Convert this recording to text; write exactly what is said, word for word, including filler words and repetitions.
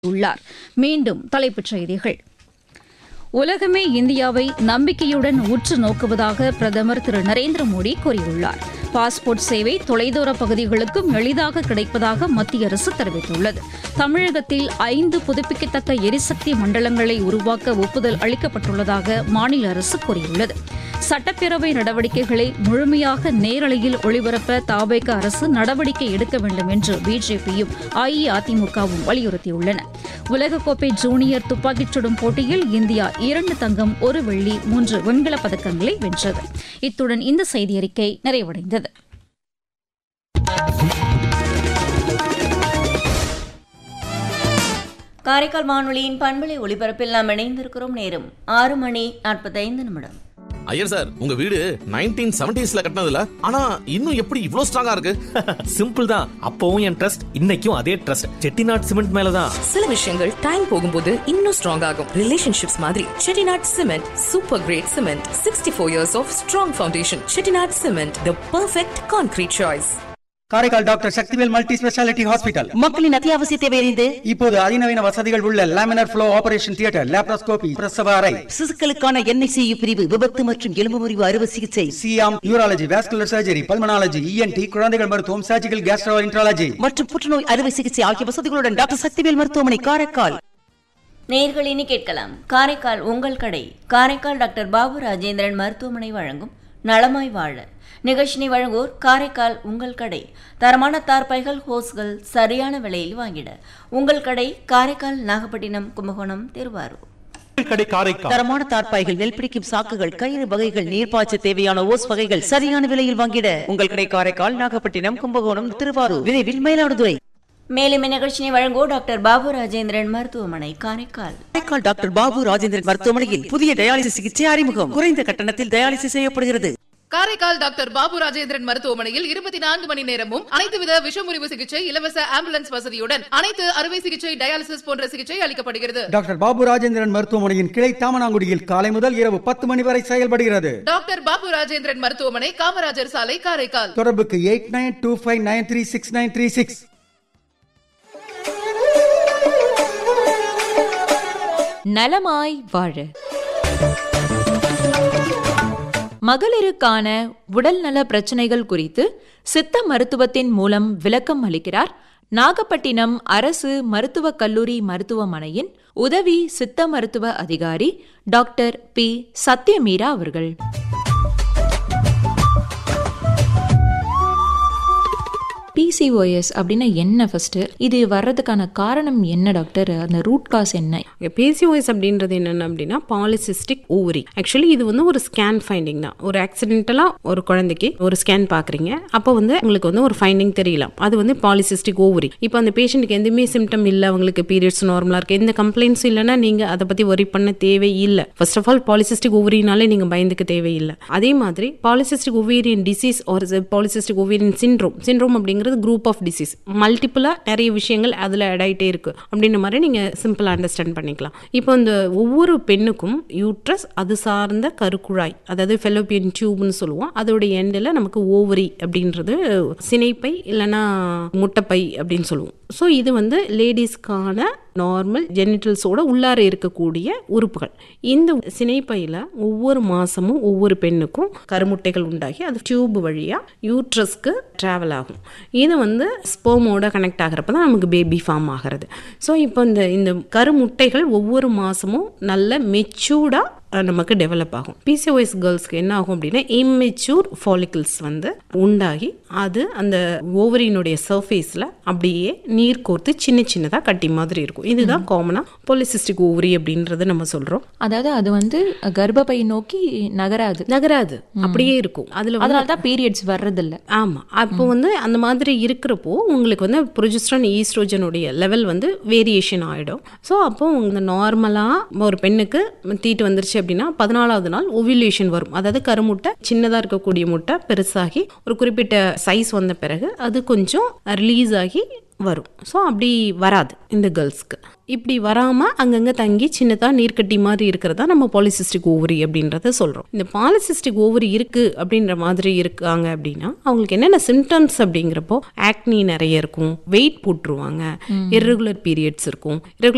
உள்ளார். மீண்டும் தலைப்புச் செய்திகள். உலகமே இந்தியாவை நம்பிக்கையுடன் உற்று நோக்குவதாக பிரதமர் திரு நரேந்திர மோடி கூறியுள்ளார். பாஸ்போர்ட் சேவை தொலைதூர பகுதிகளுக்கும் எளிதாக கிடைப்பதாக மத்திய அரசு தெரிவித்துள்ளது. தமிழகத்தில் ஐந்து புதுப்பிக்கத்தக்க எரிசக்தி மண்டலங்களை உருவாக்க ஒப்புதல் அளிக்கப்பட்டுள்ளதாக மாநில அரசு கூறியுள்ளது. சட்டப்பேரவை நடவடிக்கைகளை முழுமையாக நேரலையில் ஒளிபரப்ப தாவேக அரசு நடவடிக்கை எடுக்க வேண்டும் என்று பிஜேபியும் அஇஅதிமுகவும் வலியுறுத்தியுள்ளன. உலகக்கோப்பை ஜூனியர் துப்பாக்கிச் சுடும் போட்டியில் இந்தியா இரண்டு தங்கம், ஒரு வெள்ளி, மூன்று வெண்கலப் பதக்கங்களை வென்றது. இத்துடன் இந்த செய்தியறிக்கை நிறைவடைந்தது. காரைக்கால் வானொலியின் பண்பலை ஒலிபரப்பில் நாம் இணைந்திருக்கிறோம். நேரம் ஆறு மணி நாற்பத்தைந்து நிமிடம். ஐயர் சார், உங்க வீடு நைன்டீன் செவன்டீஸ்ல கட்டினதுல, ஆனா இன்னும் எப்படி இவ்ளோ ஸ்ட்ராங்கா இருக்கு? சிம்பிள் தான். அப்பவும் என் ட்ரஸ்ட், இன்னைக்கும் அதே ட்ரஸ்ட். செட்டிநாட் சிமெண்ட் மேலதான். சில விஷயங்கள் டைம் போகும்போது இன்னும் ஸ்ட்ராங் ஆகும். ரிலேஷன்ஷிப்ஸ் மாதிரி Chettinad cement super great cement. Sixty four years of strong foundation. Chettinad cement, the perfect concrete choice. Karaikal doctor Sakthivel multi speciality hospital. மக்களின் அத்தியாவசிய தேவையறிந்து இப்போது அதிநவீன வசதிகள் உள்ள laminar flow operation theatre, laparoscopy, பிரசவ அறை, சிசுக்களுக்கான என்ஐசியு பிரிவு, விபத்து மற்றும் எலும்பு முறிவு அறுவை சிகிச்சை, Siam, urology, vascular surgery, pulmonology, ENT, குழந்தைகள் மருத்துவம், சர்ஜிக்கல் கேஸ்ட்ரோஎன்ட்ராலஜி மற்றும் புற்றுநோய் அறுவை சிகிச்சை ஆகிய வசதிகளுடன் டாக்டர் சக்திவேல் மருத்துவமனை, காரைக்கால். நேயர்கள் இனி கேட்கலாம் காரைக்கால் உங்கள் கடை. காரைக்கால் டாக்டர் பாபு ராஜேந்திரன் மருத்துவமனை வழங்கும் நலமாய் வாழ நிகழ்ச்சியை வழங்குவோர் காரைக்கால் உங்கள் கடை. தரமான தார்பாய்கள், ஹோஸ்கள் சரியான விலையில் வாங்கிட உங்கள் கடை. காரைக்கால், நாகப்பட்டினம், கும்பகோணம், திருவாரூர். தரமான தார்பாய்கள், நெல்பிடிக்கும் சாக்குகள், கயிறு வகைகள், நீர்ப்பாய்ச்ச தேவையான ஓஸ் வகைகள் சரியான விலையில் வாங்கிட உங்கள் கடை. காரைக்கால், நாகப்பட்டினம், கும்பகோணம், திருவாரூர், விரைவில் மயிலாடுதுறை. மேலும் இந்நிகழ்ச்சியை வழங்குவோர் டாக்டர் பாபு ராஜேந்திரன் மருத்துவமனை, காரைக்கால். காரைக்கால் டாக்டர் பாபு ராஜேந்திரன் மருத்துவமனையில் புதிய டயாலிசிஸ் சிகிச்சை அறிமுகம். குறைந்த கட்டணத்தில் டயாலிசிஸ் செய்யப்படுகிறது. காரைக்கால் டாக்டர் பாபு ராஜேந்திரன் மருத்துவமனையில் இருபத்தி நான்கு மணி நேரமும் அனைத்து வித விஷமுறிவு சிகிச்சை, இலவச ஆம்புலன்ஸ் வசதியுடன் அனைத்து அறுவை சிகிச்சை, டயாலிசிஸ் போன்ற சிகிச்சை அளிக்கப்படுகிறது. டாக்டர் பாபு ராஜேந்திரன் மருத்துவமனையின் கிளை தாமனாங்குடியில் காலை முதல் இரவு பத்து மணி வரை செயல்படுகிறது. டாக்டர் பாபு ராஜேந்திரன் மருத்துவமனை, காமராஜர் சாலை, காரைக்கால். தொடர்புக்கு eight nine two five nine three six nine three six. நலமாய் வாழ மகளிருக்கான உடல்நல பிரச்சனைகள் குறித்து சித்த மருத்துவத்தின் மூலம் விளக்கம் அளிக்கிறார் நாகப்பட்டினம் அரசு மருத்துவக் கல்லூரி மருத்துவமனையின் உதவி சித்த மருத்துவ அதிகாரி டாக்டர் பி சத்யமீரா அவர்கள். பிசிஓஎஸ் அப்படின்னா என்ன? ஃபர்ஸ்ட் இது வர்றதுக்கான காரணம் என்ன டாக்டர்? அந்த ரூட் காஸ் என்ன? பிசிஓஎஸ் அப்படின்றது என்னென்ன அப்படின்னா பாலிசிஸ்டிக் ஓவரி. ஆக்சுவலி இது வந்து ஒரு ஸ்கேன் ஃபைண்டிங் தான். ஒரு ஆக்சிடென்டலாக ஒரு குழந்தைக்கு ஒரு ஸ்கேன் பார்க்குறீங்க, அப்போ வந்து உங்களுக்கு வந்து ஒரு ஃபைண்டிங் தெரியலாம், அது வந்து பாலிசிஸ்டிக் ஓவரி. இப்போ அந்த பேஷண்ட்டுக்கு எதுவுமே சிம்டம் இல்லை, அவங்களுக்கு பீரியட்ஸ் நார்மலாக இருக்குது, எந்த கம்ப்ளைண்ட்ஸும் இல்லைன்னா நீங்கள் அதை பற்றி ஒரி பண்ண தேவையில்லை. ஃபர்ஸ்ட் ஆஃப் ஆல் பாலிசிஸ்டிக் ஓவரினாலே நீங்கள் பயந்துக்க தேவையில்லை. அதே மாதிரி பாலிசிஸ்டிக் ஓவேரியன் டிசீஸ் ஒரு பாலிசிஸ்டிக் ஓவேரியன் சிண்ட்ரோம் சிண்ட்ரோம் அப்படிங்கிறது குரூப் ஆஃப் டிசீஸ், மல்டிபிளா நிறைய விஷயங்கள் அதில் ஆட் ஆகிட்டே இருக்கு அப்படின்ற மாதிரி நீங்கள் சிம்பிளாக அண்டர்ஸ்டாண்ட் பண்ணிக்கலாம். இப்போ இந்த ஒவ்வொரு பெண்ணுக்கும் யூட்ரஸ், அது சார்ந்த கருக்குழாய், அதாவது ஃபெலோப்பியன் டியூப்னு சொல்லுவோம், அதோட எண்டில் நமக்கு ஓவரி அப்படின்றது சினைப்பை இல்லைன்னா முட்டைப்பை அப்படின்னு சொல்லுவோம். ஸோ இது வந்து லேடிஸ்க்கான நார்மல் ஜெனிட்டல்ஸோட உள்ளார இருக்கக்கூடிய உறுப்புகள். இந்த சினைப்பையில் ஒவ்வொரு மாதமும் ஒவ்வொரு பெண்ணுக்கும் கருமுட்டைகள் உண்டாகி அது டியூப் வழியாக யூட்ரஸ்க்கு ட்ராவல் ஆகும். இது வந்து ஸ்பெர்மோட கனெக்ட் ஆகிறப்ப தான் நமக்கு பேபி ஃபார்ம் ஆகிறது. ஸோ இப்போ இந்த இந்த கருமுட்டைகள் ஒவ்வொரு மாதமும் நல்ல மெச்சூர்டாக நமக்கு டெவலப் ஆகும். பிசிஓஎஸ் கேர்ள்ஸ்க்கு என்ன ஆகும் அப்படின்னா இம்மெச்சூர் ஃபாலிக்கிள்ஸ் வந்து உண்டாகி அது அந்த ஓவரியினுடைய சர்ஃபேஸில் அப்படியே நீர் கோர்த்து சின்ன சின்னதாக கட்டி மாதிரி இருக்கும். இதுதான் காமனாக பாலிசிஸ்டிக் ஓவரி அப்படின்றது நம்ம சொல்கிறோம். அதாவது அது வந்து கர்ப்பப்பை நோக்கி நகராது நகராது அப்படியே இருக்கும். அதில் அதனால தான் பீரியட்ஸ் வர்றதில்லை. ஆமாம். அப்போ வந்து அந்த மாதிரி இருக்கிறப்போ உங்களுக்கு வந்து ப்ரொஜெஸ்ட்ரான், ஈஸ்ட்ரோஜனுடைய லெவல் வந்து வேரியேஷன் ஆகிடும். ஸோ அப்போ உங்கள் நார்மலாக ஒரு பெண்ணுக்கு தீட்டு வந்துருச்சு அப்படின்னா பதினாலாவது நாள் ஓவிலேஷன் வரும். அதாவது கருமுட்டை சின்னதாக இருக்கக்கூடிய முட்டை பெருசாகி ஒரு குறிப்பிட்ட சைஸ் வந்த பிறகு அது கொஞ்சம் ரிலீஸ் ஆகி வரும். ஸோ அப்படி வராது இந்த கேர்ள்ஸ்க்கு. இப்படி வராமல் அங்கங்கே தங்கி சின்னதாக நீர்க்கட்டி மாதிரி இருக்கிறதா நம்ம பாலிசிஸ்டிக் ஓவரி அப்படின்றத சொல்கிறோம். இந்த பாலிசிஸ்டிக் ஓவரி இருக்குது அப்படின்ற மாதிரி இருக்காங்க அப்படின்னா அவங்களுக்கு என்னென்ன சிம்டம்ஸ் அப்படிங்கிறப்போ ஆக்னி நிறைய இருக்கும், வெயிட் போட்டுருவாங்க, இர்ரெகுலர் பீரியட்ஸ் இருக்கும்,